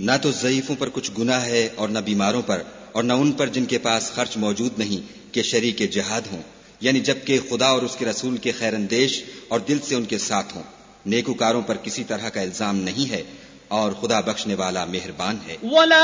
न तो ज़ईफों पर कुछ गुनाह है और न बीमारों पर और न उन पर जिनके पास खर्च मौजूद नहीं कि शरीके जिहाद हों, यानी जबकि खुदा और उसके रसूल के खैरंदेश और दिल से उनके साथ हों। नेकूकारों पर किसी तरह का इल्जाम नहीं है और खुदा बख्शने वाला मेहरबान है।